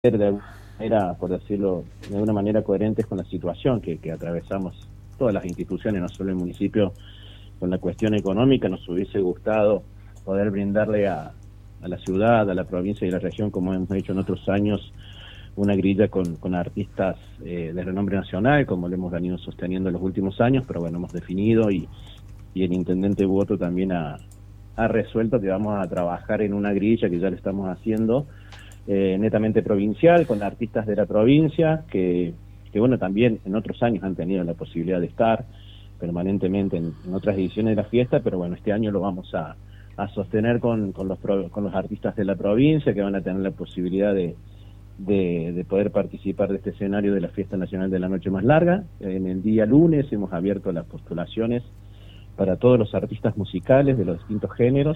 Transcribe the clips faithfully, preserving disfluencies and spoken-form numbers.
de alguna manera, por decirlo de alguna manera, coherentes con la situación que, que atravesamos todas las instituciones, no solo el municipio, con la cuestión económica. Nos hubiese gustado poder brindarle a, a la ciudad, a la provincia y a la región, como hemos hecho en otros años, una grilla con, con artistas eh, de renombre nacional, como lo hemos venido sosteniendo en los últimos años, pero bueno, hemos definido y, y el intendente Boto también ha, ha resuelto que vamos a trabajar en una grilla que ya le estamos haciendo, Eh, netamente provincial, con artistas de la provincia, que, que bueno, también en otros años han tenido la posibilidad de estar permanentemente en, en otras ediciones de la fiesta, pero bueno, este año lo vamos a, a sostener con, con, los pro, con los artistas de la provincia, que van a tener la posibilidad de, de, de poder participar de este escenario de la Fiesta Nacional de la Noche Más Larga. En el día lunes hemos abierto las postulaciones para todos los artistas musicales de los distintos géneros,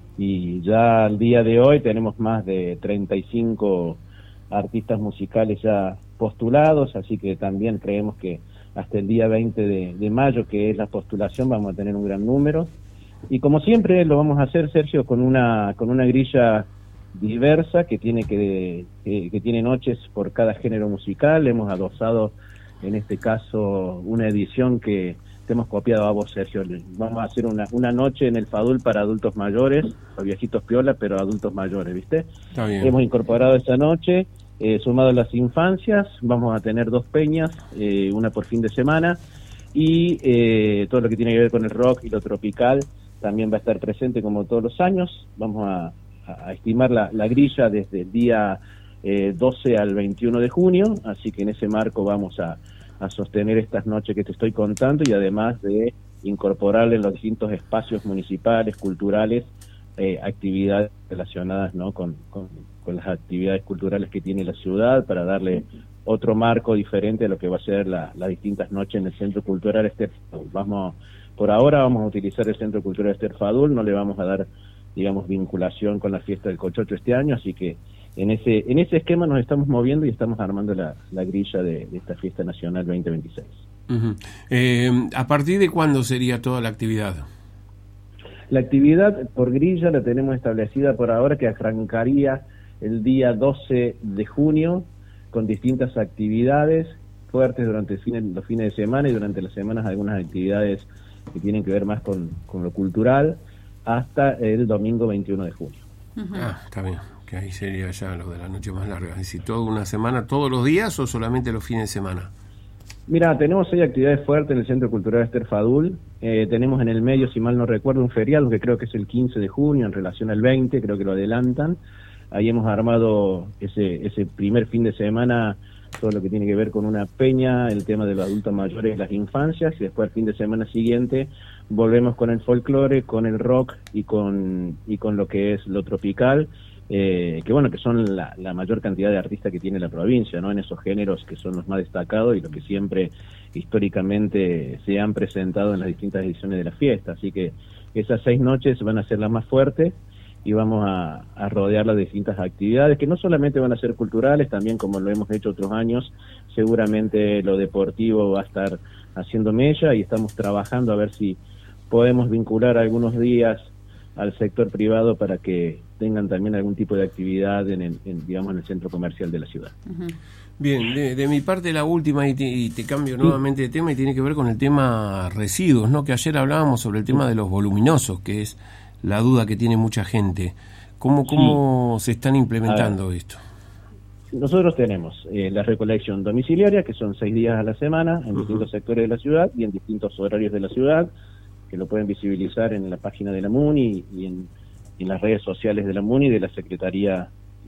y ya al día de hoy tenemos más de treinta y cinco artistas musicales ya postulados, así que también creemos que hasta el día veinte de, de mayo, que es la postulación, vamos a tener un gran número. Y como siempre lo vamos a hacer, Sergio, con una con una grilla diversa que tiene que, que, que tiene noches por cada género musical. Hemos adosado en este caso una edición que te hemos copiado a vos, Sergio. Vamos a hacer una, una noche en el Fadul para adultos mayores, los viejitos piola, pero adultos mayores, ¿viste? Está bien. Hemos incorporado esa noche, eh, sumado a las infancias, vamos a tener dos peñas, eh, una por fin de semana, y eh, todo lo que tiene que ver con el rock y lo tropical también va a estar presente como todos los años. Vamos a, a estimar la, la grilla desde el día eh, doce al veintiuno de junio, así que en ese marco vamos a a sostener estas noches que te estoy contando, y además de incorporarle en los distintos espacios municipales, culturales, eh, actividades relacionadas, ¿no?, con, con, con las actividades culturales que tiene la ciudad, para darle otro marco diferente a lo que va a ser la, las distintas noches en el Centro Cultural Ester Fadul. Vamos, por ahora vamos a utilizar el Centro Cultural Ester Fadul, no le vamos a dar, digamos, vinculación con la fiesta del Cochocho este año, así que en ese en ese esquema nos estamos moviendo y estamos armando la, la grilla de, de esta Fiesta Nacional veinte veintiséis. Uh-huh. Eh, ¿A partir de cuándo sería toda la actividad? La actividad por grilla la tenemos establecida por ahora, que arrancaría el día doce de junio, con distintas actividades fuertes durante el fin, los fines de semana, y durante las semanas algunas actividades que tienen que ver más con, con lo cultural, hasta el domingo veintiuno de junio. Uh-huh. Ah, está bien. Que ahí sería ya lo de la noche más larga. Es decir, ¿toda una semana, todos los días o solamente los fines de semana? Mira, tenemos seis actividades fuertes en el Centro Cultural Ester Fadul. Eh, tenemos en el medio, si mal no recuerdo, un feriado que creo que es el quince de junio en relación al veinte, creo que lo adelantan. Ahí hemos armado ese ese primer fin de semana todo lo que tiene que ver con una peña, el tema de los adultos mayores y las infancias, y después el fin de semana siguiente volvemos con el folclore, con el rock y con y con lo que es lo tropical. Eh, que bueno, que son la, la mayor cantidad de artistas que tiene la provincia, ¿no?, en esos géneros que son los más destacados y los que siempre históricamente se han presentado en las distintas ediciones de la fiesta. Así que esas seis noches van a ser las más fuertes, y vamos a, a rodear las distintas actividades, que no solamente van a ser culturales, también, como lo hemos hecho otros años, seguramente lo deportivo va a estar haciendo mella, y estamos trabajando a ver si podemos vincular algunos días al sector privado para que tengan también algún tipo de actividad en el, en, digamos, en el centro comercial de la ciudad. Uh-huh. Bien, de, de mi parte la última, y te, y te cambio sí. nuevamente de tema, y tiene que ver con el tema residuos, ¿no?, que ayer hablábamos sobre el tema de los voluminosos, que es la duda que tiene mucha gente. ¿Cómo, cómo sí. se están implementando esto? Nosotros tenemos eh, la recolección domiciliaria, que son seis días a la semana, en uh-huh. distintos sectores de la ciudad y en distintos horarios de la ciudad, que lo pueden visibilizar en la página de la MUNI y en, en las redes sociales de la MUNI y de la Secretaría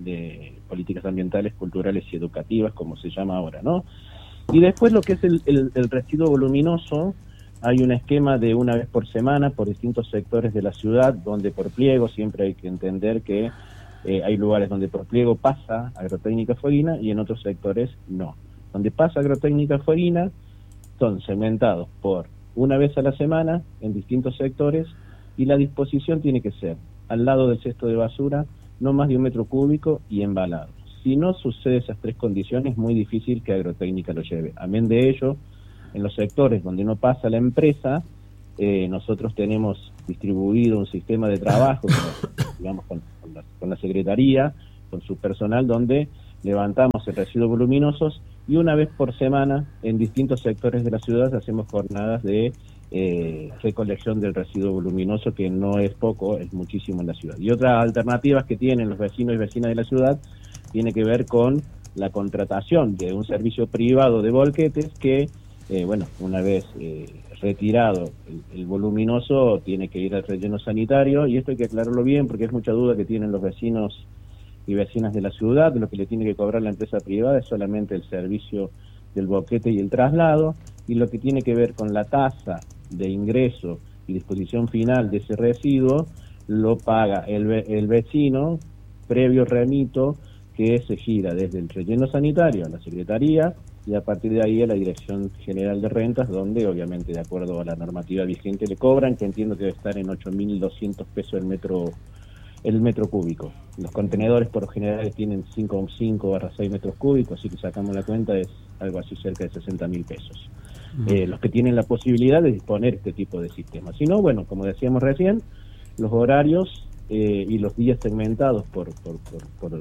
de Políticas Ambientales, Culturales y Educativas, como se llama ahora, ¿no? Y después lo que es el, el, el residuo voluminoso, hay un esquema de una vez por semana por distintos sectores de la ciudad, donde por pliego siempre hay que entender que eh, hay lugares donde por pliego pasa agrotécnica fueguina y en otros sectores no. Donde pasa agrotécnica fueguina son segmentados por una vez a la semana en distintos sectores, y la disposición tiene que ser al lado del cesto de basura, no más de un metro cúbico y embalado. Si no sucede esas tres condiciones, es muy difícil que agrotécnica lo lleve. Amén de ello, en los sectores donde no pasa la empresa, eh, nosotros tenemos distribuido un sistema de trabajo, digamos, con, con, la, con la Secretaría, con su personal, donde levantamos el residuo voluminosos y una vez por semana en distintos sectores de la ciudad hacemos jornadas de eh, recolección del residuo voluminoso, que no es poco, es muchísimo en la ciudad. Y otras alternativas que tienen los vecinos y vecinas de la ciudad tiene que ver con la contratación de un servicio privado de volquetes que, eh, bueno, una vez eh, retirado el, el voluminoso, tiene que ir al relleno sanitario, y esto hay que aclararlo bien porque es mucha duda que tienen los vecinos y vecinas de la ciudad. Lo que le tiene que cobrar la empresa privada es solamente el servicio del boquete y el traslado, y lo que tiene que ver con la tasa de ingreso y disposición final de ese residuo lo paga el, el vecino previo remito que se gira desde el relleno sanitario a la Secretaría y a partir de ahí a la Dirección General de Rentas, donde obviamente de acuerdo a la normativa vigente le cobran, que entiendo que debe estar en ocho mil doscientos pesos el metro el metro cúbico. Los contenedores por lo general tienen cinco barra seis metros cúbicos, así que sacamos la cuenta, es algo así cerca de sesenta mil pesos. Uh-huh. Eh, los que tienen la posibilidad de disponer este tipo de sistemas. Si no, bueno, como decíamos recién, los horarios eh, y los días segmentados por, por, por, por,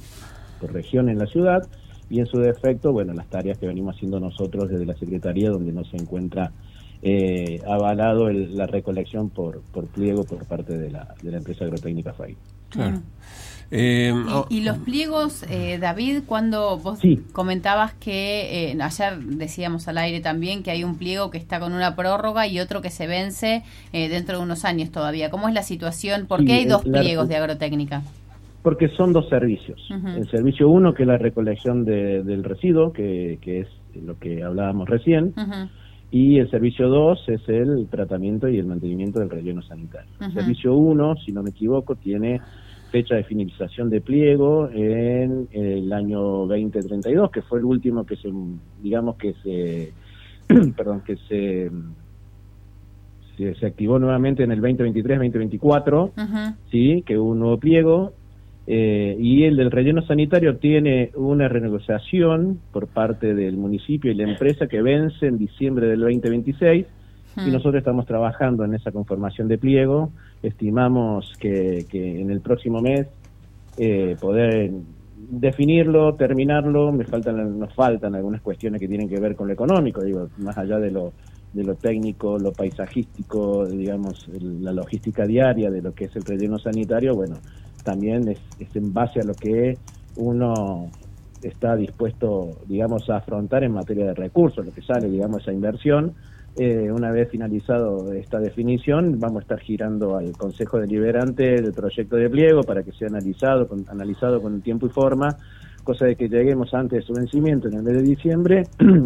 por región en la ciudad, y en su defecto, bueno, las tareas que venimos haciendo nosotros desde la Secretaría, donde no se encuentra Eh, avalado el, la recolección por, por pliego por parte de la, de la empresa agrotécnica F A I. Claro. Mm. Eh, oh. y, y los pliegos, eh, David, cuando vos sí. comentabas que eh, ayer decíamos al aire también que hay un pliego que está con una prórroga y otro que se vence eh, dentro de unos años todavía. ¿Cómo es la situación? ¿Por sí, qué hay dos la, pliegos de agrotécnica? Porque son dos servicios. Uh-huh. El servicio uno, que es la recolección de, del residuo, que, que es lo que hablábamos recién, uh-huh. y el servicio dos es el tratamiento y el mantenimiento del relleno sanitario. Uh-huh. El servicio uno, si no me equivoco, tiene fecha de finalización de pliego en el año veinte treinta y dos, que fue el último que se, digamos que se, perdón, que se, se, se activó nuevamente en el veinte veintitrés veinte veinticuatro, uh-huh. sí, que hubo un nuevo pliego. Eh, y el del relleno sanitario tiene una renegociación por parte del municipio y la empresa que vence en diciembre del veinte veintiséis, hmm. y nosotros estamos trabajando en esa conformación de pliego. Estimamos que, que en el próximo mes eh, poder definirlo, terminarlo. Me faltan, nos faltan algunas cuestiones que tienen que ver con lo económico, digo, más allá de lo de lo técnico, lo paisajístico, digamos, el, la logística diaria de lo que es el relleno sanitario. Bueno, también es, es en base a lo que uno está dispuesto, digamos, a afrontar en materia de recursos, lo que sale, digamos, esa inversión. Eh, una vez finalizado esta definición, vamos a estar girando al Consejo Deliberante del proyecto de pliego para que sea analizado con, analizado con tiempo y forma, cosa de que lleguemos antes de su vencimiento en el mes de diciembre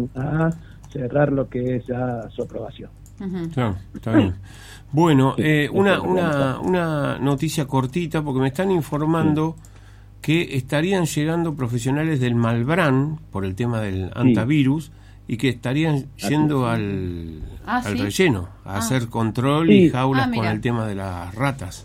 a cerrar lo que es ya su aprobación. Uh-huh. Claro, está bien. Bueno, eh, una, una, una noticia cortita, porque me están informando sí. que estarían llegando profesionales del Malbrán por el tema del antivirus sí. y que estarían yendo al, ah, al ¿sí? relleno a ah. hacer control sí. y jaulas ah, con el tema de las ratas.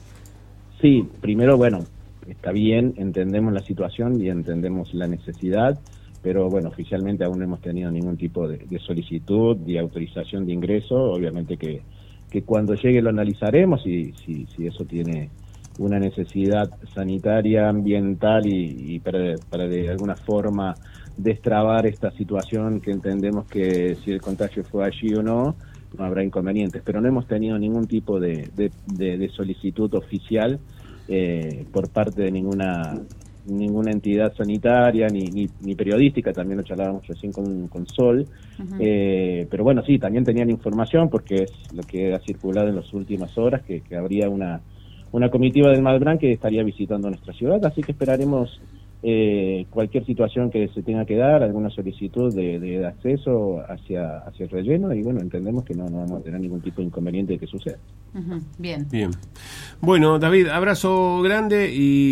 Sí, primero, bueno, está bien, entendemos la situación y entendemos la necesidad, pero bueno, oficialmente aún no hemos tenido ningún tipo de, de solicitud, de autorización de ingreso. Obviamente que, que cuando llegue lo analizaremos y si, si eso tiene una necesidad sanitaria, ambiental y, y para, para de alguna forma destrabar esta situación, que entendemos que si el contagio fue allí o no, no habrá inconvenientes. Pero no hemos tenido ningún tipo de, de, de, de solicitud oficial eh, por parte de ninguna... ninguna entidad sanitaria ni, ni, ni periodística. También lo charlábamos recién con, con Sol, uh-huh. eh, pero bueno, sí, también tenían información porque es lo que ha circulado en las últimas horas, que, que habría una, una comitiva del Malbrán que estaría visitando nuestra ciudad, así que esperaremos eh, cualquier situación que se tenga que dar, alguna solicitud de, de acceso hacia, hacia el relleno, y bueno, entendemos que no, no vamos a tener ningún tipo de inconveniente de que suceda. Uh-huh. Bien. Bien. Bueno, David, abrazo grande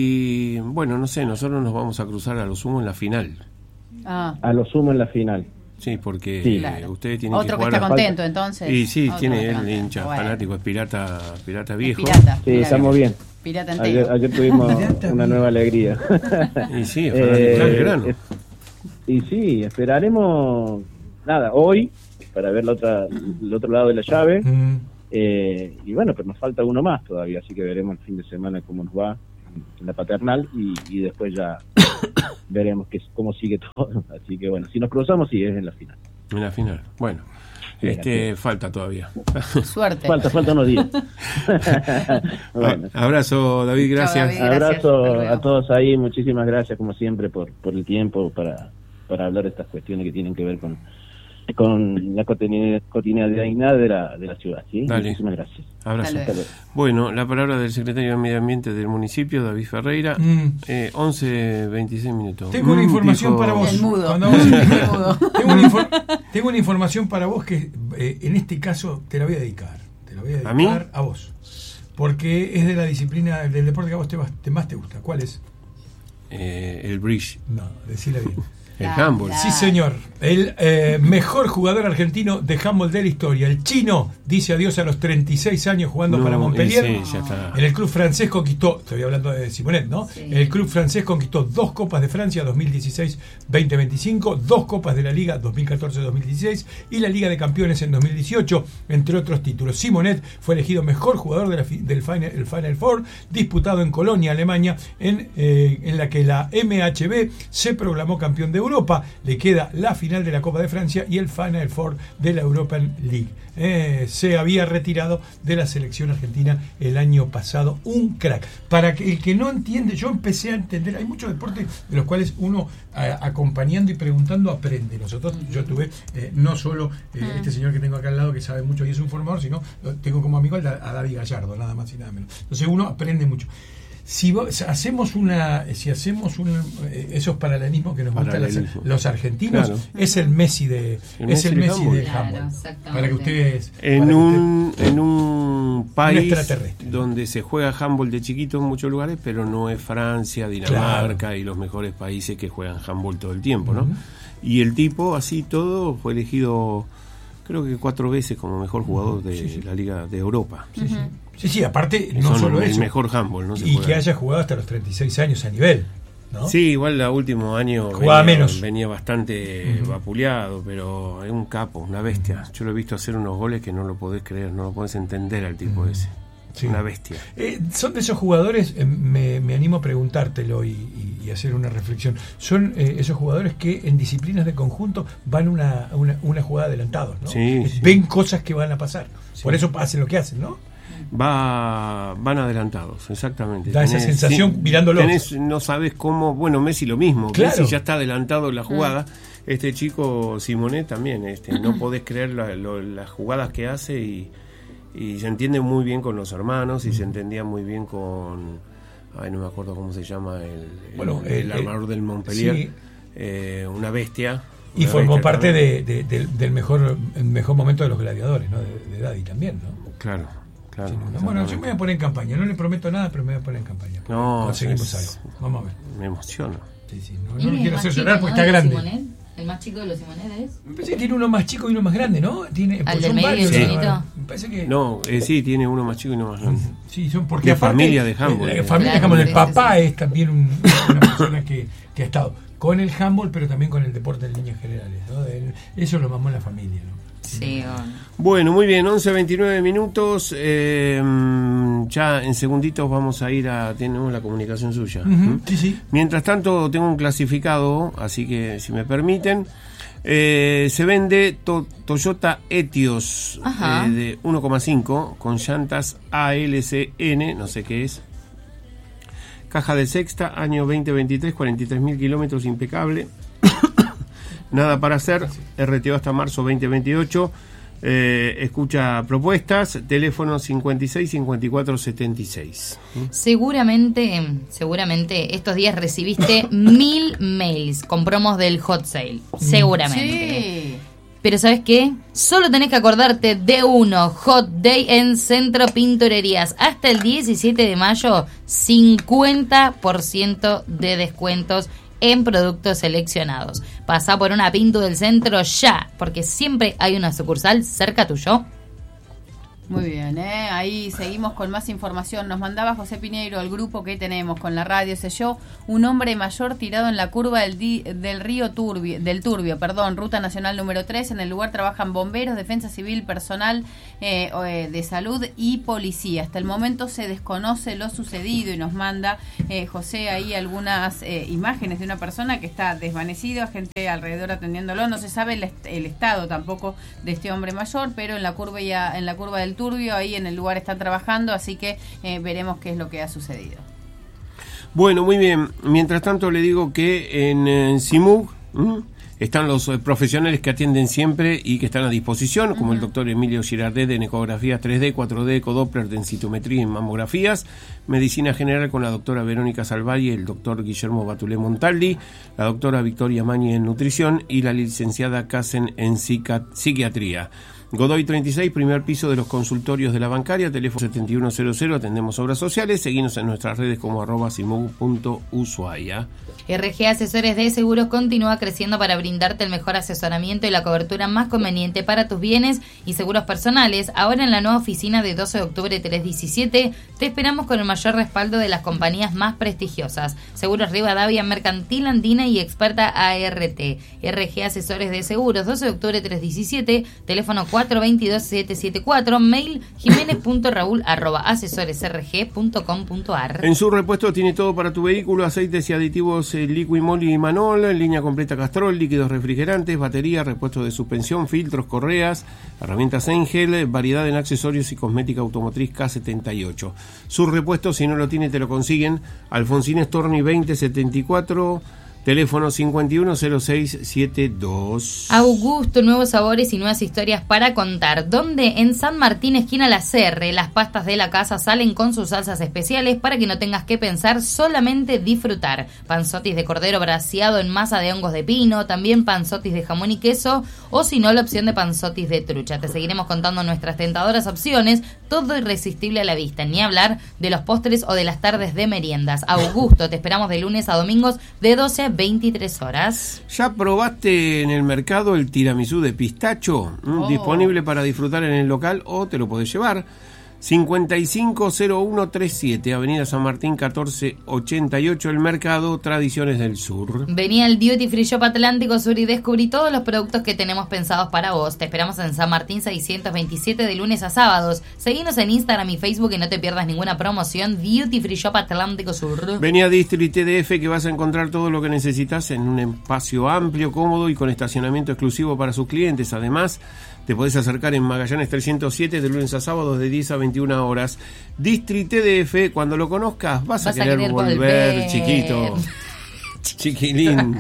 y bueno, no sé, nosotros nos vamos a cruzar a lo sumo en la final. Ah. A lo sumo en la final. Sí, porque sí. Eh, claro. ustedes tienen Otro que que jugar. está contento, falta. Entonces. Y sí, Otro tiene el contento. hincha Bueno. fanático, es pirata, pirata viejo. Es pirata. Sí, estamos bien. Pirata ayer, ayer tuvimos una nueva alegría. Y sí, es fanático del grano. Eh, y sí, esperaremos, nada, hoy, para ver la otra, el otro lado de la llave. Mm. Eh, y bueno, pero nos falta uno más todavía, así que veremos el fin de semana cómo nos va en la Paternal y, y después ya veremos que, cómo sigue todo. Así que bueno, si nos cruzamos, sí, es en la final. En la final, bueno. Sí, este sí. Falta todavía. Suerte. Falta, falta unos días. Bueno. Abrazo, David, gracias. Chau, David, gracias. Abrazo a todos ahí, muchísimas gracias como siempre por, por el tiempo para, para hablar de estas cuestiones que tienen que ver con con la cotidianidad de la, de la ciudad. ¿Sí? Muchísimas gracias. Abrazo. Bueno, la palabra del secretario de Medio Ambiente del municipio, David Ferreira. mm. eh, once veintiséis minutos. Tengo una información dijo... para vos. El mudo. Cuando vos... tengo, una infor... tengo una información para vos que eh, en este caso te la voy a dedicar. Te la voy a dedicar ¿A mí? A vos. Porque es de la disciplina del deporte que a vos te, te más te gusta. ¿Cuál es? Eh, el bridge. No, decíla bien. El handball. Sí, señor. El eh, mejor jugador argentino de handball de la historia. El chino dice adiós a los treinta y seis años jugando no, para Montpellier. Sí, ya está. En el club francés conquistó, estoy hablando de Simonet, ¿no? Sí. En el club francés conquistó dos Copas de Francia dos mil dieciséis veinte veinticinco, dos Copas de la Liga dos mil catorce dos mil dieciséis y la Liga de Campeones en dos mil dieciocho, entre otros títulos. Simonet fue elegido mejor jugador de la, del Final, el Final Four, disputado en Colonia, Alemania, en, eh, en la que la M H B se proclamó campeón de Europa. Le queda la final de la Copa de Francia y el Final Four de la European League. Eh, se había retirado de la selección argentina el año pasado. Un crack. Para que el que no entiende, yo empecé a entender, hay muchos deportes de los cuales uno a, acompañando y preguntando aprende. Nosotros, yo tuve eh, no solo eh, mm. este señor que tengo acá al lado que sabe mucho y es un formador, sino tengo como amigo a David Gallardo, nada más y nada menos. Entonces uno aprende mucho. Si vos, hacemos una, si hacemos un, eh, esos paralelismos que nos gustan los, los argentinos, claro. es el Messi de, el es Messi el Messi de handball. Claro, para que ustedes, en para un, que usted, en un país un donde se juega handball de chiquito en muchos lugares, pero no es Francia, Dinamarca claro. y los mejores países que juegan handball todo el tiempo, ¿no? Uh-huh. Y el tipo, así todo, fue elegido, creo que cuatro veces como mejor jugador de sí, sí. la Liga de Europa. Sí, sí. Sí, sí, aparte, no Son solo el eso. El mejor handball, ¿no? Se y juega. Que haya jugado hasta los treinta y seis años a nivel, ¿no? Sí, igual el último año jugaba venía, menos. venía bastante uh-huh. vapuleado, pero es un capo, una bestia. Uh-huh. Yo lo he visto hacer unos goles que no lo podés creer, no lo podés entender al tipo uh-huh. ese. Sí. Una bestia. Eh, son de esos jugadores, eh, me, me animo a preguntártelo y, y, y hacer una reflexión. Son eh, esos jugadores que en disciplinas de conjunto van una, una, una jugada adelantados, ¿no? Sí, sí. Ven cosas que van a pasar. Sí. Por eso hacen lo que hacen, ¿no? Va, van adelantados, exactamente. Da tenés, esa sensación sí, mirándolos. Tenés, no sabes cómo, bueno, Messi lo mismo, claro. Messi ya está adelantado en la jugada. Este chico Simonet también, este, no podés creer la, lo, las jugadas que hace y, y se entiende muy bien con los hermanos y mm. se entendía muy bien con, ay, no me acuerdo cómo se llama el, bueno, el, el, el armador del Montpellier, sí. eh, una bestia. Y formó parte de, de, de, del mejor el mejor momento de los gladiadores, ¿no? De, de Daddy también, ¿no? Claro. Claro, sí, no, bueno, yo me voy a poner en campaña, no le prometo nada, pero me voy a poner en campaña. No, conseguimos es, algo. Vamos a ver. Me emociono. Sí, sí, no, no lo quiero hacer llorar porque está grande. Simonet? ¿El más chico de los Simonet es? Me parece que tiene uno más chico y uno más grande, ¿no? Tiene, ¿Al del medio y el chiquito? Me parece que... No, eh, sí, tiene uno más chico y uno más grande. Sí, son porque de aparte, familia de handball. La familia de handball, el papá es también un, una persona que, que ha estado con el handball, pero también con el deporte en líneas generales, ¿no? Eso lo mamó en la familia, ¿no? Sí, bueno, muy bien, once veintinueve minutos. Eh, ya en segunditos vamos a ir a. Tenemos la comunicación suya. Uh-huh, ¿Mm? Sí, sí. Mientras tanto, tengo un clasificado, así que si me permiten. Eh, se vende to- Toyota Etios eh, de uno coma cinco con llantas A L C N, no sé qué es. Caja de sexta, año veinte veintitrés, cuarenta y tres mil kilómetros, impecable. Nada para hacer, R T O hasta marzo veinte veintiocho. Eh, escucha propuestas, teléfono cincuenta y seis cincuenta y cuatro setenta y seis. Seguramente, seguramente estos días recibiste mil mails con promos del hot sale. Seguramente. Sí. Pero ¿sabes qué? Solo tenés que acordarte de uno, Hot Day en Centro Pinturerías. Hasta el diecisiete de mayo, cincuenta por ciento de descuentos en productos seleccionados. Pasá por una Pintu del centro ya, porque siempre hay una sucursal cerca tuyo. Muy bien, ¿eh? Ahí seguimos con más información. Nos mandaba José Piñeiro el grupo que tenemos con la radio. Selló un hombre mayor tirado en la curva del, di, del río Turbio, del Turbio, perdón, Ruta Nacional número tres. En el lugar trabajan bomberos, defensa civil, personal eh, de salud y policía. Hasta el momento se desconoce lo sucedido y nos manda eh, José ahí algunas eh, imágenes de una persona que está desvanecida, gente alrededor atendiéndolo. No se sabe el, est el estado tampoco de este hombre mayor, pero en la curva ya, en la curva del Turbio, ahí en el lugar están trabajando, así que eh, veremos qué es lo que ha sucedido. Bueno, muy bien. Mientras tanto le digo que en, en CIMUG ¿m? están los eh, profesionales que atienden siempre y que están a disposición, como uh-huh. el doctor Emilio Girardet en ecografías tres D, cuatro D, ecodoppler, densitometría y mamografías, medicina general con la doctora Verónica Salvari, el doctor Guillermo Batulé Montaldi, la doctora Victoria Mañi en nutrición y la licenciada Casen en psiquiatría. Godoy treinta y seis, primer piso de los consultorios de la bancaria, teléfono setenta y uno cero cero, atendemos obras sociales, seguimos en nuestras redes como arroba simug punto ushuaia. R G Asesores de Seguros continúa creciendo para brindarte el mejor asesoramiento y la cobertura más conveniente para tus bienes y seguros personales. Ahora en la nueva oficina de doce de octubre trescientos diecisiete te esperamos con el mayor respaldo de las compañías más prestigiosas. Seguros Rivadavia, Mercantil Andina y Experta A R T. R G Asesores de Seguros, doce de octubre trescientos diecisiete, teléfono cuatro dos dos siete siete cuatro, mail jiménez punto raúl arroba asesoresrg punto com punto ar. En su repuesto tiene todo para tu vehículo: aceites y aditivos eh, Liquimoli y Manol, línea completa Castrol, líquidos refrigerantes, batería, repuesto de suspensión, filtros, correas, herramientas Engel, variedad en accesorios y cosmética automotriz K setenta y ocho. Su repuesto, si no lo tiene, te lo consiguen. Alfonsín Storni veinte setenta y cuatro, teléfono cincuenta y uno cero seis setenta y dos. Augusto, nuevos sabores y nuevas historias para contar. Donde en San Martín, esquina La Serre, las pastas de la casa salen con sus salsas especiales para que no tengas que pensar, solamente disfrutar. Panzotis de cordero braseado en masa de hongos de pino, también panzotis de jamón y queso, o si no, la opción de panzotis de trucha. Te seguiremos contando nuestras tentadoras opciones, todo irresistible a la vista, ni hablar de los postres o de las tardes de meriendas. Augusto, te esperamos de lunes a domingos de doce a veintitrés horas. ¿Ya probaste en el mercado el tiramisú de pistacho? Oh. Disponible para disfrutar en el local o te lo podés llevar. cincuenta y cinco cero uno treinta y siete, Avenida San Martín catorce ochenta y ocho, El Mercado, Tradiciones del Sur. Vení al Duty Free Shop Atlántico Sur y descubrí todos los productos que tenemos pensados para vos. Te esperamos en San Martín seiscientos veintisiete de lunes a sábados. Seguinos en Instagram y Facebook y no te pierdas ninguna promoción. Duty Free Shop Atlántico Sur. Vení a District T D F, que vas a encontrar todo lo que necesitas en un espacio amplio, cómodo y con estacionamiento exclusivo para sus clientes. Además, te podés acercar en Magallanes trescientos siete de lunes a sábados de diez a veintiuna horas. District T D F, cuando lo conozcas vas, vas a, querer a querer volver, volver. Chiquito, chiquilín,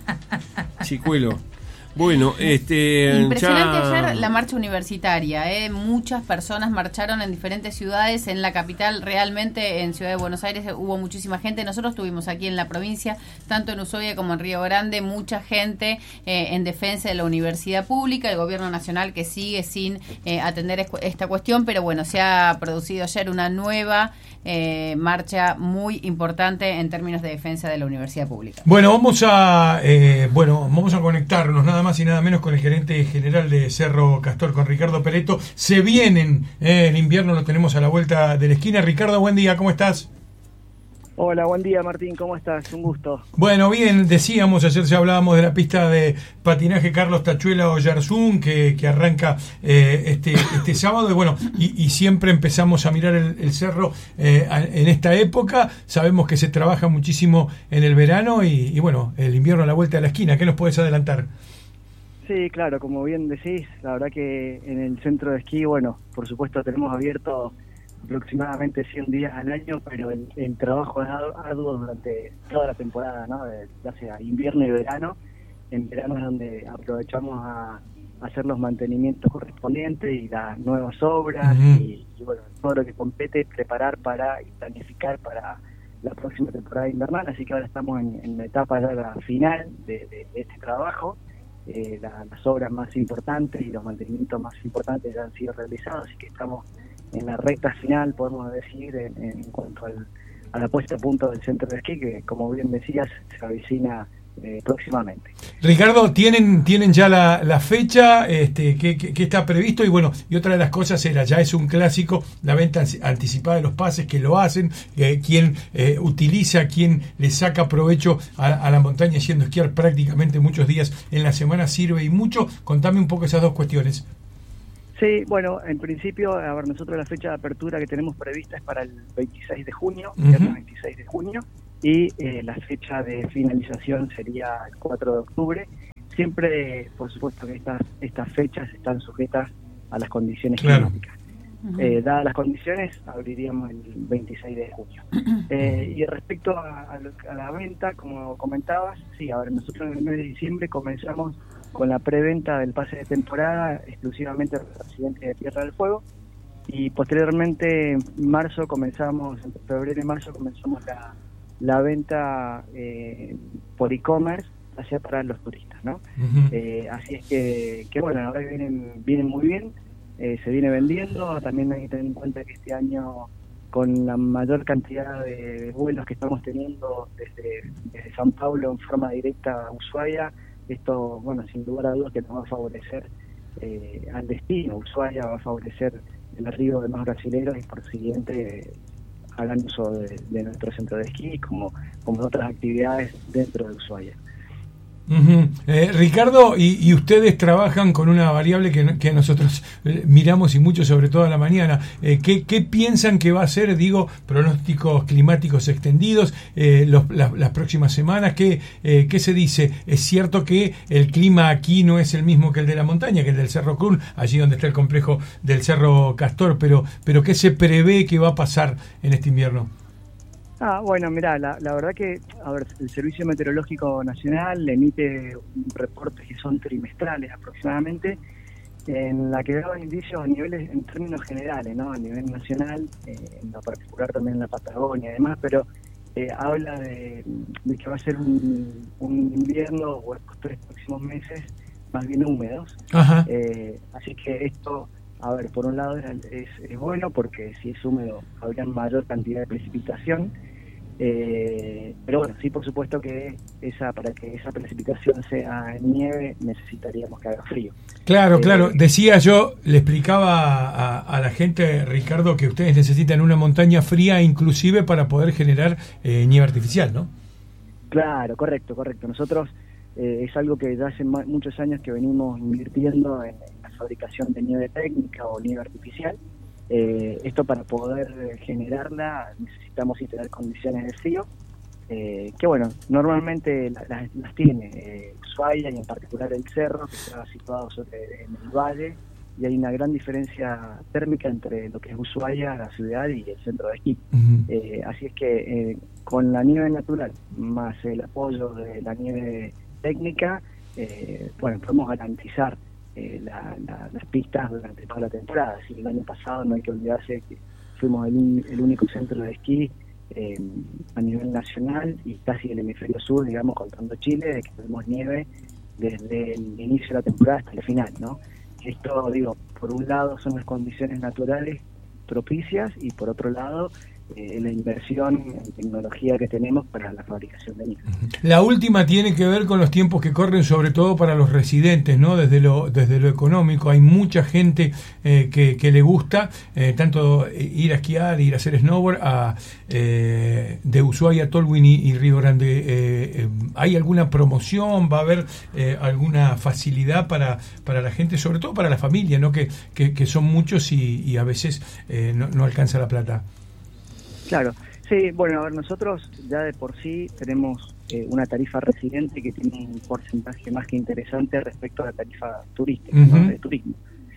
chicuelo. Bueno, este... Impresionante ya... ayer la marcha universitaria, ¿eh? Muchas personas marcharon en diferentes ciudades. En la capital, realmente, en Ciudad de Buenos Aires, hubo muchísima gente. Nosotros tuvimos aquí en la provincia, tanto en Ushuaia como en Río Grande, mucha gente eh, en defensa de la universidad pública, el gobierno nacional que sigue sin eh, atender esta cuestión, pero bueno, se ha producido ayer una nueva eh, marcha muy importante en términos de defensa de la universidad pública. Bueno, vamos a, eh, bueno, vamos a conectarnos nada más y nada menos con el gerente general de Cerro Castor, con Ricardo Peretto. Se vienen, eh, el invierno lo tenemos a la vuelta de la esquina. Ricardo, buen día, ¿cómo estás? Hola, buen día Martín, ¿cómo estás? Un gusto. Bueno, bien, decíamos, ayer ya hablábamos de la pista de patinaje Carlos Tachuela Oyarzún, que, que arranca eh, este este sábado, y bueno, y, y siempre empezamos a mirar el, el cerro eh, en esta época. Sabemos que se trabaja muchísimo en el verano y, y bueno, el invierno a la vuelta de la esquina. ¿Qué nos puedes adelantar? Sí, claro, como bien decís, la verdad que en el centro de esquí, bueno, por supuesto tenemos abierto aproximadamente cien días al año, pero el, el trabajo es arduo durante toda la temporada, ¿no? De, ya sea invierno y verano. En verano es donde aprovechamos a, a hacer los mantenimientos correspondientes y las nuevas obras, uh-huh. y, y bueno, todo lo que compete, preparar para y planificar para la próxima temporada invernal. Así que ahora estamos en, en la etapa ya la final de, de, de este trabajo. Eh, la, las obras más importantes y los mantenimientos más importantes ya han sido realizados, así que estamos en la recta final, podemos decir, en, en cuanto al, a la puesta a punto del centro de esquí, que como bien decías, se avecina eh, próximamente. Ricardo, ¿tienen tienen ya la, la fecha este, que, que, que está previsto? Y bueno, y otra de las cosas era, ya es un clásico, la venta anticipada de los pases, que lo hacen, eh, quien eh, utiliza, quien le saca provecho a, a la montaña yendo a esquiar prácticamente muchos días en la semana sirve y mucho. Contame un poco esas dos cuestiones. Sí, bueno, en principio, a ver, nosotros la fecha de apertura que tenemos prevista es para el veintiséis de junio, uh-huh. viernes veintiséis de junio, y eh, la fecha de finalización sería el cuatro de octubre. Siempre, por supuesto, que estas estas fechas están sujetas a las condiciones claro. climáticas. Uh-huh. Eh, dadas las condiciones, abriríamos el veintiséis de junio. Eh, y respecto a, a, lo, a la venta, como comentabas, sí, a ver, nosotros en el mes de diciembre comenzamos con la preventa del pase de temporada exclusivamente para los residentes de Tierra del Fuego, y posteriormente en marzo comenzamos, entre febrero y marzo comenzamos la, la venta eh, por e-commerce, hacia para los turistas, ¿no? Uh-huh. Eh, así es que, que bueno, ahora vienen, vienen muy bien, eh, se viene vendiendo. También hay que tener en cuenta que este año, con la mayor cantidad de vuelos que estamos teniendo desde, desde San Pablo en forma directa a Ushuaia, esto, bueno, sin lugar a dudas que nos va a favorecer eh, al destino. Ushuaia va a favorecer el arribo de más brasileños y por siguiente eh, hagan uso de, de nuestro centro de esquí como, como de otras actividades dentro de Ushuaia. Uh-huh. eh, Ricardo, y, y ustedes trabajan con una variable que, que nosotros eh, miramos y mucho, sobre todo a la mañana. Eh, ¿qué, ¿Qué piensan que va a ser, digo, pronósticos climáticos extendidos eh, los, las, las próximas semanas? ¿Qué, eh, ¿Qué se dice? Es cierto que el clima aquí no es el mismo que el de la montaña, que el del Cerro Cruz, allí donde está el complejo del Cerro Castor, pero, pero ¿qué se prevé que va a pasar en este invierno? Ah, bueno, mirá, la, la verdad que, a ver, el Servicio Meteorológico Nacional emite reportes que son trimestrales aproximadamente, en la que daban indicios a niveles, en términos generales, ¿no? A nivel nacional, eh, en lo particular también en la Patagonia y demás, pero eh, habla de, de que va a ser un, un invierno o estos tres próximos meses más bien húmedos. Ajá. Eh, así que esto, a ver, por un lado es, es bueno porque si es húmedo habría mayor cantidad de precipitación. Eh, pero bueno, sí, por supuesto que esa para que esa precipitación sea nieve necesitaríamos que haga frío. Claro, eh, claro. Decía yo, le explicaba a, a la gente, Ricardo, que ustedes necesitan una montaña fría inclusive para poder generar eh, nieve artificial, ¿no? Claro, correcto, correcto. Nosotros eh, es algo que ya hace ma- muchos años que venimos invirtiendo en, en la fabricación de nieve técnica o nieve artificial. Eh, esto para poder generarla necesitamos sí tener condiciones de frío, eh, que bueno, normalmente la, la, las tiene eh, Ushuaia y en particular el cerro, que está situado sobre, en el valle, y hay una gran diferencia térmica entre lo que es Ushuaia, la ciudad, y el centro de esquí. Uh-huh. Eh, así es que eh, con la nieve natural más el apoyo de la nieve técnica, eh, bueno, podemos garantizar Eh, la, la, las pistas durante toda la temporada. Así, el año pasado no hay que olvidarse que fuimos el, el único centro de esquí eh, a nivel nacional y casi el hemisferio sur, digamos, contando Chile, de que tuvimos nieve desde el inicio de la temporada hasta el final, ¿no? Esto, digo, por un lado son las condiciones naturales propicias y por otro lado eh, la inversión en tecnología que tenemos para la fabricación de nieve. La última tiene que ver con los tiempos que corren, sobre todo para los residentes, ¿no? Desde lo desde lo económico, hay mucha gente eh, que, que le gusta eh, tanto ir a esquiar, ir a hacer snowboard, a eh, de Ushuaia a Tolwyn y, y Río Grande. Eh, eh, ¿Hay alguna promoción? ¿Va a haber eh, alguna facilidad para para la gente, sobre todo para la familia, ¿no? Que que, que son muchos y, y a veces eh, no, no alcanza la plata. Claro, sí, bueno, a ver, nosotros ya de por sí tenemos eh, una tarifa residente que tiene un porcentaje más que interesante respecto a la tarifa turística, uh-huh. ¿no? De turismo.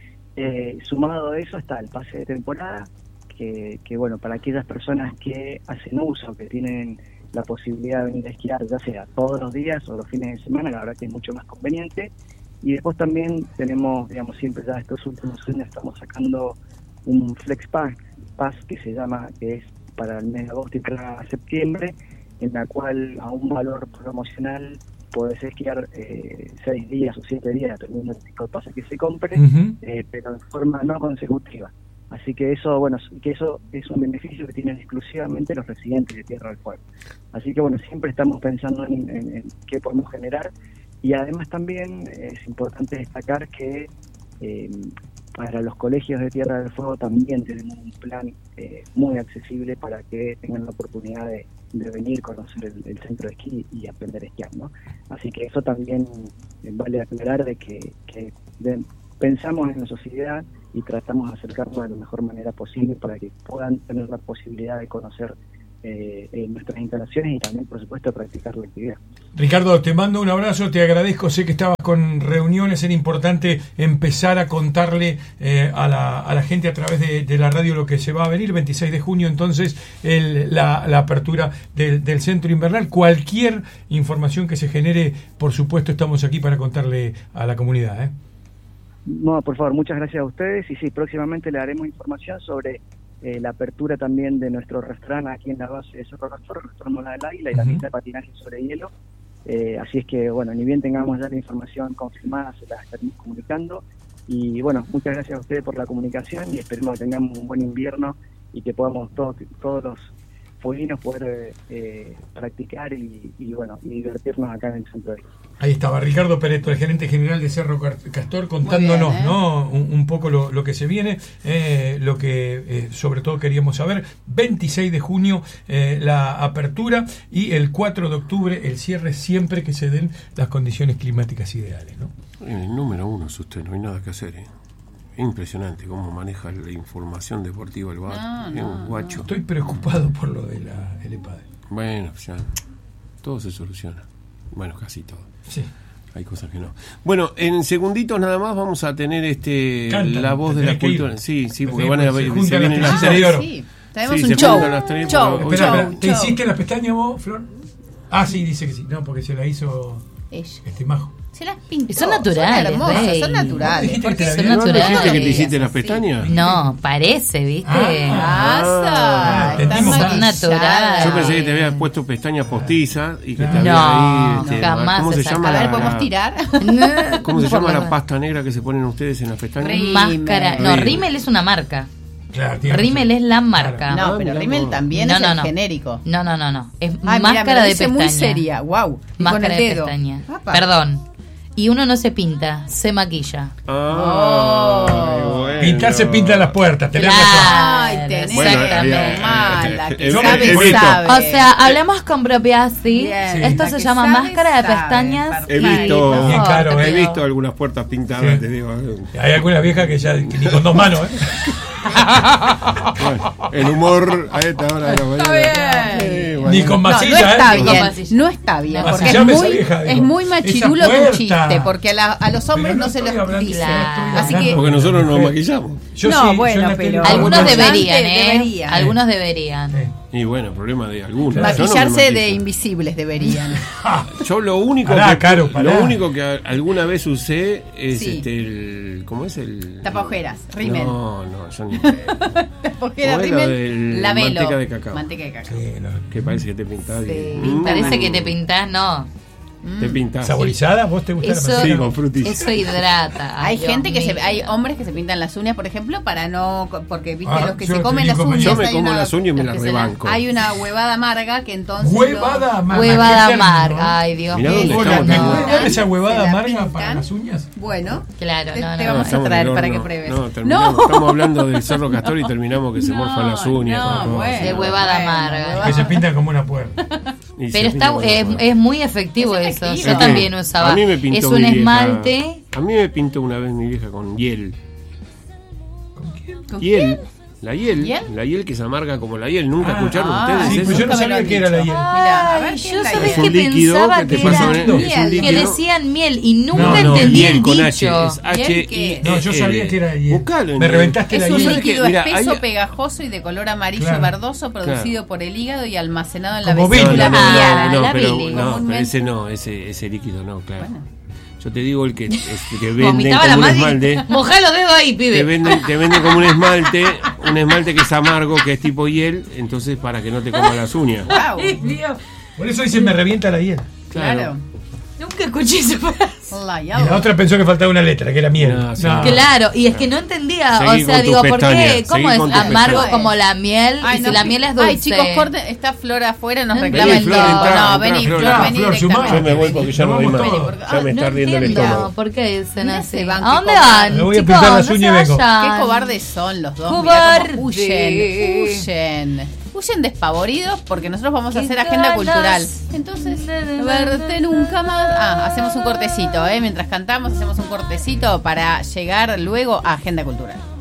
Eh, sumado a eso está el pase de temporada, que, que bueno, para aquellas personas que hacen uso, que tienen la posibilidad de venir a esquiar, ya sea todos los días o los fines de semana, la verdad que es mucho más conveniente. Y después también tenemos, digamos, siempre ya estos últimos años estamos sacando un Flex Pass, pass que se llama, que es para el mes de agosto y para septiembre, en la cual a un valor promocional podés esquiar eh, seis días o siete días, dependiendo del tipo de pase que se compre, uh-huh. eh, pero en forma no consecutiva. Así que eso, bueno, que eso es un beneficio que tienen exclusivamente los residentes de Tierra del Fuego. Así que bueno, siempre estamos pensando en, en, en qué podemos generar, y además también es importante destacar que eh, para los colegios de Tierra del Fuego también tenemos un plan eh, muy accesible para que tengan la oportunidad de, de venir, conocer el, el centro de esquí y aprender a esquiar, ¿no? Así que eso también eh, vale aclarar de que, que de, pensamos en la sociedad y tratamos de acercarnos de la mejor manera posible para que puedan tener la posibilidad de conocer eh, eh, nuestras instalaciones y también, por supuesto, practicar la actividad. Ricardo, te mando un abrazo, te agradezco, sé que estabas con reuniones, era importante empezar a contarle eh, a, la, a la gente a través de, de la radio lo que se va a venir, veintiséis de junio, entonces el, la, la apertura del, del centro invernal. Cualquier información que se genere, por supuesto, estamos aquí para contarle a la comunidad, ¿eh? No, por favor, muchas gracias a ustedes, y sí, próximamente le daremos información sobre eh, la apertura también de nuestro restaurante aquí en la base de Cerro Castor, el restaurante Mona del Águila, y la Uh-huh. pista de patinaje sobre hielo. Eh, así es que, bueno, ni bien tengamos ya la información confirmada, se la estaremos comunicando. Y bueno, muchas gracias a ustedes por la comunicación, y esperemos que tengamos un buen invierno y que podamos todos, todos los fueguinos poder eh, practicar y, y, bueno, y divertirnos acá en el centro de esquí. Ahí estaba Ricardo Peretto, el gerente general de Cerro Castor, contándonos bien, ¿eh? ¿no? un, un poco lo, lo que se viene, eh, lo que eh, sobre todo queríamos saber. veintiséis de junio eh, la apertura, y el cuatro de octubre el cierre, siempre que se den las condiciones climáticas ideales, ¿no? El número uno es usted, no hay nada que hacer, ¿eh? Es impresionante cómo maneja la información deportiva el bar. No, es no, un guacho. Estoy preocupado por lo de la L P A D. Bueno, ya todo se soluciona. Bueno, casi todo. Sí. Hay cosas que no. Bueno, en segunditos nada más vamos a tener este Cantan, la voz de tenés la que ir. cultura. Sí, sí, porque Sí, van a se ver, juntan se vienen las las tres. Ah, oro. sí, tenemos Sí, un se show. juntan las tres, Show, porque- Espera, show, espera, ¿te show. hiciste las pestañas vos, Flor? Ah, sí, dice que sí. No, porque se la hizo Ella. este Majo. Se las pintó. Son naturales, Son hermosas, Rey. son naturales. Dijiste Porque que Son te ¿No no naturales. dijiste que te Sí, hiciste las sí. pestañas? No, parece, ¿viste? Pasa. Ah, Están entendimos. maquilladas. Son naturales. Yo pensé que te habías puesto pestañas postizas y que te No, había ahí. este, jamás ¿Cómo se esa llama A ver, la, ¿podemos tirar? ¿Cómo se Por llama la- la pasta negra que se ponen ustedes en las pestañas? Rímel. Máscara. No, Rímel. Rimmel es una marca. Claro, tiene Rimmel razón. es la marca. No, Ah, pero mirá Rimmel vos. también No, es no, el no. genérico. No, no, no, no. Es Ay, mira, me máscara lo de dice pestaña. muy seria. Wow. Máscara con el de dedo. pestaña. Apa. Perdón. Y uno no se pinta, se maquilla. Ah, Oh. bueno. Pintar se pinta las puertas, tenés Claro. razón. Ay, tenés Bueno, exactamente eh, mala, eh, que eh, sabe, he visto. sabe. O sea, hablemos con propiedad, sí. Bien. Esto La se que llama sabe, máscara de sabe. pestañas. He Ay, visto, por Bien caro, te eh. he digo. visto algunas puertas pintadas, Sí. te digo. eh. Hay algunas viejas que ya que ni con dos manos, ¿eh? Bueno, el humor a esta hora de la mañana. bien. Eh, bueno. Ni con No, no masilla, está ¿eh? Con bien, masilla. no está bien, No, porque es masillame esa muy, vieja, digo. es muy machirulo Esa tu puerta. chiste, porque a, la- a los hombres Pero no, no se estoy los hablando- dice. Claro. Así que Porque nosotros nos maquillamos. Yo no, sí, yo en bueno, la pero tele- Algunos Bastante deberían, ¿eh? deberían. Algunos deberían. Sí. Y bueno, problema de algunos. Yo no me maquillarse de maquillo. invisibles deberían. Yo lo único Pará, que Caro, pará. lo único que a- alguna vez usé es Sí. este el ¿cómo es el Tapaojeras, rímel. No, no, yo ni Porque ¿Cómo era es lo rímel, del la velo. manteca de cacao? Manteca de cacao. Sí, no. que parece que te pintás y- Sí, Mm. parece que te pintás, no. te pintás. ¿Saborizada? ¿Vos te gusta la Eso, manteca? Sí, con frutilla. eso hidrata. Ay, Hay Dios gente que se, mío. hay hombres que se pintan las uñas, por ejemplo, para no, porque viste Ah, los que yo se te comen digo las como uñas. yo me hay como una- las uñas y me los las que se la- rebanco. Hay una huevada amarga que entonces Huevada lo- amarga. Huevada ¿qué término? amarga. Ay, Dios Mirá mío. dónde Hola, estamos, ¿me no. puedes dar esa Se huevada la amarga pintan. para las uñas? Bueno, Claro, te, no, te no, vamos a Estamos traer en el para que horno. pruebes. No, terminamos, estamos hablando del Cerro Castor y terminamos que se No, morfan las uñas. no, con todo. bueno, De huevada bueno, amarga. huevada- Que se pintan como una puerta. Y se Pero pinta está, con es, la puerta. es muy efectivo Es eso. efectivo. Yo también usaba. A mí me pintó Es mi un vieja- esmalte. A mí me pintó una vez mi vieja con hiel. ¿Con quién? ¿Con Hiel. La hiel, ¿Hiel? la hiel que se amarga como la hiel. ¿Nunca Ah, escucharon ah, ustedes sí, eso? pues yo no Nunca me lo sabía han que era la dicho. hiel. Mira, a ver, Ay, ¿qué yo es la sabés Es hiel? un que líquido pensaba que te que pasa era en el- es un miel, que líquido. decían miel y nunca No, no, entendí hiel el con H, dicho. es H ¿Hiel I qué? No, yo sabía que era hiel. Buscalo en Me el- reventaste la Es un hiel. ¿sabes qué? líquido Mira, espeso, hay- pegajoso y de color amarillo Claro. verdoso producido Claro. por el hígado y almacenado en la Como vesícula Billy. no, no, biliar. no, la pero, Billy. no, pero Comúnmente. ese no, ese, ese líquido no, claro. Bueno. Yo te digo el que, es- que venden Vomitaba la como un madre. esmalte. Mojá los dedos ahí, Te pibe. venden, te venden como un esmalte, un esmalte que es amargo, que es tipo hiel, entonces para que no te coman las uñas. Wow, Ay, Dios. Por eso dicen me revienta la hiel. claro. Nunca escuché esa frase. La, Y la otra pensó que faltaba una letra, que era miel. No, sí. No. Claro, y es que no entendía, Seguí o sea, con digo, tus ¿por qué? pestañas, ¿Cómo seguí es con tus amargo pestañas. como la miel? Ay, y no, si la que- miel es dulce. Ay, chicos, corten, está Flor afuera, nos No reclama el entiendo. todo. Vení, Flor, entrá, No, entrá, vení, Flor. Flor, Ah, vení Flor, directamente. Yo me voy porque ya no Nos doy vamos más. todos. Porque- Ya me ah, está no riendo el entiendo, estómago. ¿por qué dicen Mira así? ese banco, ¿A dónde qué van? Me voy a chicos? pintar las No uñas se y vengo. vayan. Qué cobardes son los dos. Cobarde. Mirá cómo huyen, huyen. Huyen despavoridos porque nosotros vamos a hacer agenda cultural. Entonces, verte nunca más. Ah, hacemos un cortecito, ¿eh? Mientras cantamos, hacemos un cortecito para llegar luego a agenda cultural.